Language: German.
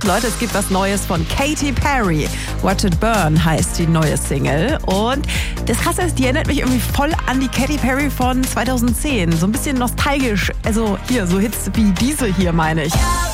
Leute, es gibt was Neues von Katy Perry. Watch It Burn heißt die neue Single. Und das Krasse ist, die erinnert mich irgendwie voll an die Katy Perry von 2010. So ein bisschen nostalgisch. Also hier, so Hits wie diese hier, meine ich.